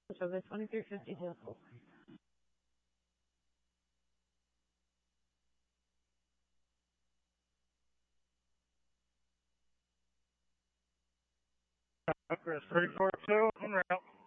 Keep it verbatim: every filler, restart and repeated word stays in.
So the twenty-three fifty-two. Chris three four two, en route.